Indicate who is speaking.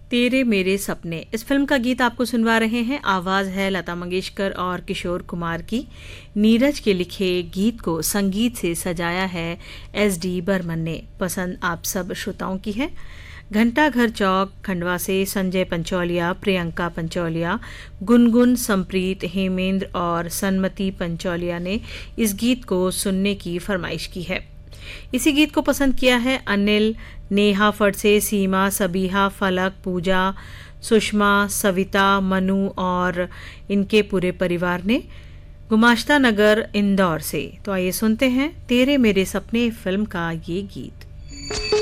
Speaker 1: तेरे मेरे सपने, इस फिल्म का गीत आपको सुनवा रहे हैं। आवाज़ है लता मंगेशकर और किशोर कुमार की। नीरज के लिखे गीत को संगीत से सजाया है एस.डी. बर्मन ने। पसंद आप सब श्रोताओं की है। घंटा घर चौक खंडवा से संजय पंचौलिया, प्रियंका पंचौलिया, गुनगुन, संप्रीत, हेमेंद्र और सन्मति पंचौलिया ने इस गीत को सुनने की फरमाइश की है। इसी गीत को पसंद किया है अनिल, नेहा फट से, सीमा, सबीहा, फलक, पूजा, सुषमा, सविता, मनु और इनके पूरे परिवार ने गुमाश्ता नगर इंदौर से। तो आइए सुनते हैं तेरे मेरे सपने फिल्म का ये गीत।